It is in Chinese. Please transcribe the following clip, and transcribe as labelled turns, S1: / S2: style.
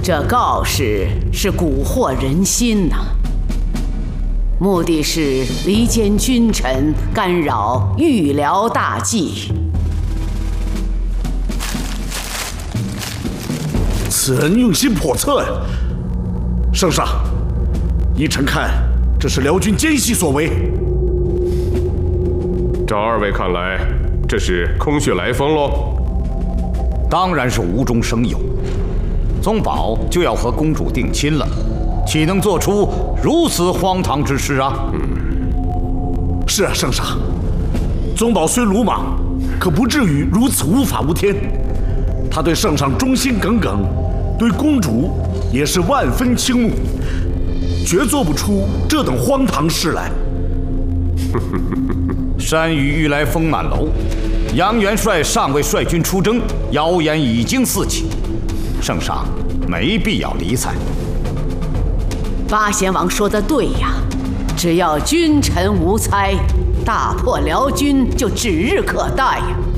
S1: 这告示是蛊惑人心呐，目的是离间君臣，干扰预疗大计。
S2: 此人用心叵测呀！圣上，依臣看，这是辽军奸细所为。
S3: 照二位看来，这是空穴来风喽？
S4: 当然是无中生有。宗保就要和公主定亲了，岂能做出如此荒唐之事啊？
S2: 是啊，圣上，宗保虽鲁莽，可不至于如此无法无天。他对圣上忠心耿耿，对公主也是万分倾慕，绝做不出这等荒唐事来。
S4: 山雨欲来风满楼，杨元帅尚未率军出征，谣言已经四起。圣上没必要理睬。
S1: 八贤王说的对呀，只要君臣无猜，大破辽军就指日可待呀。